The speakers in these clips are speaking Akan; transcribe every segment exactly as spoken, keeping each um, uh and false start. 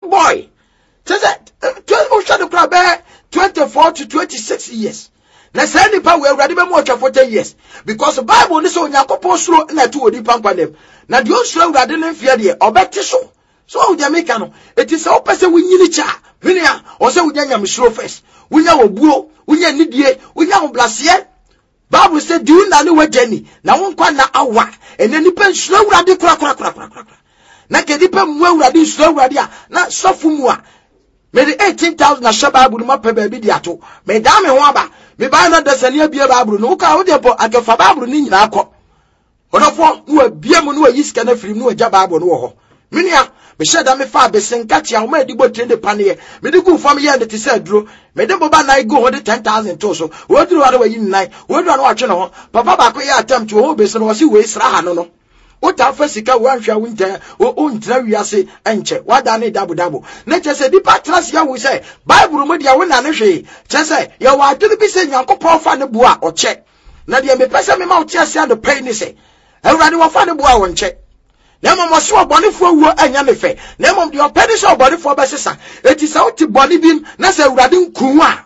boy. Just that twenty-four to twenty-six years. Na say nipa we awurade be mo atwa forty years because the Bible ni so Onyankopon suro na tu odi pampa dem. Na de osuro awurade ne mfia de obeti so. So wo de make no. It is how person we nyini cha. Hwenia o say wo nyam suro first. Wonya obuo, wonya nidie, wonya oblase. Bible say do you na ne wagani. Na won kwa na awa. Ene nipa suro awurade kura kura kura kura. Na ke nipa mu awurade suro awurade a na sofu mu a me the eighteen thousand na shaba Bible ma pe ba bi di ato. Me da me ho aba. Me ba na dasania bia Bible no ka wo de po akefa Bible ni nyina akọ. Odofo no abia mu no ayiska na firi no agya Bible no wo ho. Menia me sheda me fa besenka tia wo ma digbo trende pane me de gu fam ye de te say duro me de boba na go ho de ten thousand to so wo duro wa de wa yin nine wo duro na wa twe no ho papa ba ko ye attempt wo be so no si we sra ha no no o ta fa sika wo anhwa wo ntia o ntra wiase enche wada ne dabu dabu na che se dipa trust ya wo say Bible mu dia wo na ne hwe che se ye wa aduru bi se Nyankopon fa ne bua o che na de me pese me ma o tia se ado pay ni se awurade wo fa ne bua wo nche na mom so obonefo wuo anya me fe na mom de opedi so obonefo besesa eti se oti boni bim na se awurade nku a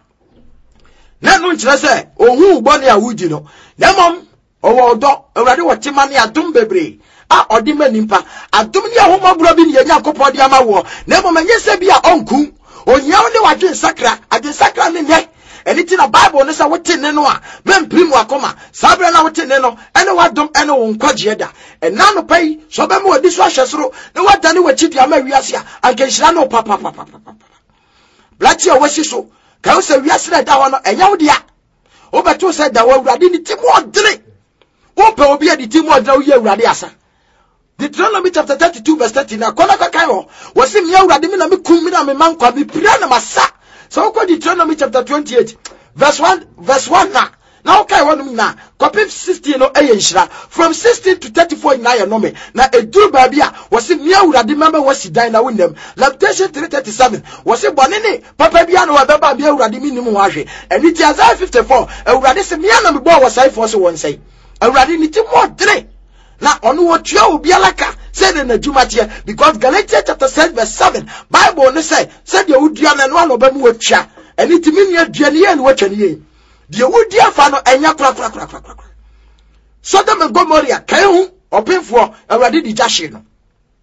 na no nkire se ohu boni a wudi no na mom owo odo awurade wo timane adom bebre a odi manimpa adom ni ahoma bro bi ne Yakobɔ de ama wo na mom anye se bia onku onyaw ne wadwe sakra adwe sakra ne ne eni ti na Bible ne sa wote ne no a memprimu akoma sabra na wote ne no ene wadom ene wo nkwaje da ena no pai so be mo odi so ahwesoro ne wada ne wachidi ama wiase a ankenhira no papa papa papa blati o wasi so ka wo se wiase na da ho no enya wo dia wo beto se da wo awurade ni ti mo odre wo pe obi adi ti mo odre wo ye awurade asa Deuteronomy chapter thirty-two verse thirty na kona ka kai ho wo se mi awurade mi na me kum mi na me mankwa bi pira na masa. So we Deuteronomy chapter twenty-eight verse one verse one na now okay one na copy sixteen no eyenhira from sixteen to thirty-four na ya no me na eduru ba bia was me awurade member was dan na wonam Lamentation three thirty-seven was bone ne papa bia na wabeba bia awurade mi nim ho ahwe eni ti Isaiah fifty-four awurade se me na me bo wasai for so won say awurade ni ti mo dre na onu wo tua obi alaka say na jumatia because Galatians chapter six verse seven Bible ne say say de wudua na no aloba mu watua eni timi ne aduane ye ne watwa ne ye de wudua fa no enya kra kra kra kra Sodom and Gomorrah kai hu opinfo awurade di jahye no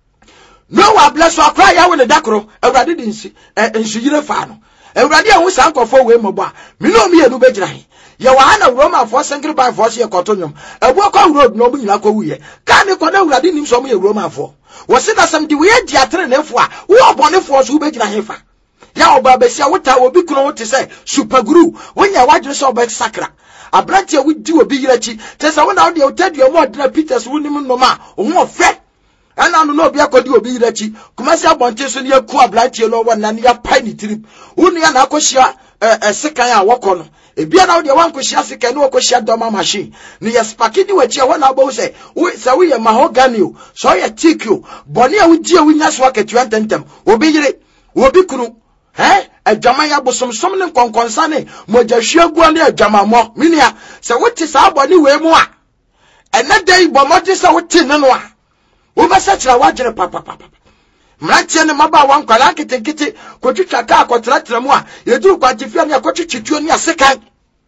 no wa bless wa kra ya we ne dakoro awurade di nsi nsuyire fa no awurade ahu sankofo we mobo a me no me enu begira he ye wa na Roma for singri by force ye kotonyom ebu ko road no bu nyina ko wuye ka ne ko na awurade nim so mo ye Roma for wo se na sam di we di atre ne fo a wo obonefo so begira he fa ya oba besia wota obi kuno wote say super guru wonya wadre so oba sakra abrantia wudi obi yirachi te say wona wo de otadua mo odra Peters wonim no ma wo fe ana no no obi akodi obi yirachi kumasi abonte so ne yaku abrantia no wona ne ya pai ni trip wonu ya na akohia eh sekan a wokono ebia na wo de wankohia sekan ne wokohia doma machine ne ya spakidi wachi wona abo say we say we mahogany o so ya tikio boni a wudi a wunya so aketua tentem obi yire obi kunu eh adwama ya bosomsom ne konkonsa ne mojahwegu ne adwamamo minia se wote sa abone we mu a ena dai bomode se wote ne no a wo besa kira wagere papa papa mrantie ne maba wankwala ketekete kotwitwa ka akotratra mu a yeduru kwantifia ne akotwitwituo ne asekan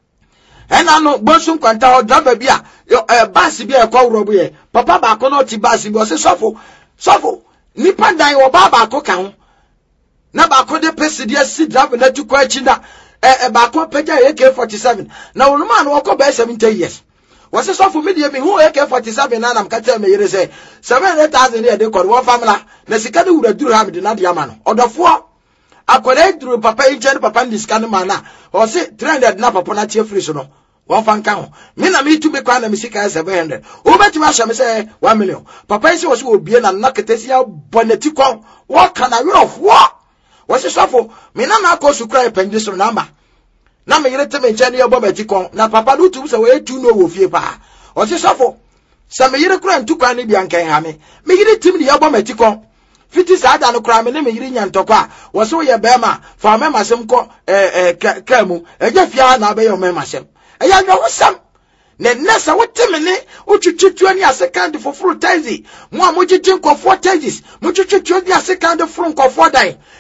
ena no bonsu kwanta o driver bia eh bus bia ekowro bo ye papa ba ko no ti bus bi o se sofo sofo nipa dan wo ba ba ko ka ho na ba ko de president si driver na tu kwa chinda eh ba ko peja A K forty-seven na wonuma na wo ba seventy years was so for me me who A K forty-seven na nam ka tell me yere say seven hundred thousand e de ko wo famila na sika de wura duru ha me de na de ama no odofo akore duru papa inche papa ndi sika no ma na o say three hundred na papa na tie free so no wo fa nka ho me na me tu me kwa na me sika seven hundred o beti ma sha me say one million papa isi wo so obie na na ketesia boneti kon wo kana we of what was so for me na na ko su kra penje so namba na me yire teme nche ne yobo beti kon na papa do tu se we tu no wo fie pa o se so for se me yire kra ntu kwa ne bia nkan ha me me yire tim ne yobo beti kon fiti sa da no kra me ne me yire nya ntokwa wo so ye be ma fa me masem ko eh eh ka mu eja fia na be yo me masem eya no wosam ne nesa wote me ne otwitwitwa ni asekand for fruit taxi mo a mo gigin ko four taxis mo twitwitwa ni asekand for nko four dan